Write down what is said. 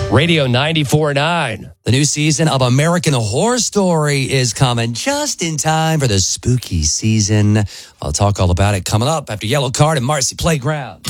Radio 94.9. The new season of American Horror Story is coming just in time for the spooky season. I'll talk all about it coming up after Yellow Card and Marcy Playground.